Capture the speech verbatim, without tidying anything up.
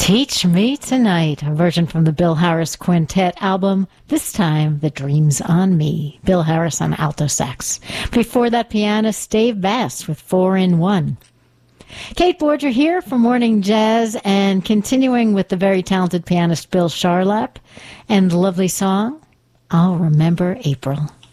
Teach Me Tonight, a version from the Bill Harris Quintet album, this time The Dreams on Me. Bill Harris on alto sax. Before that, pianist Dave Bass with Four in One. Kate Borger here for Morning Jazz, and continuing with the very talented pianist Bill Charlap and the lovely song, I'll Remember April.